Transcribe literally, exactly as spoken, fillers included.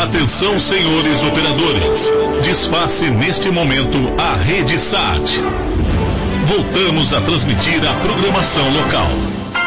Atenção, senhores operadores. Desface neste momento a rede SAT. Voltamos a transmitir a programação local.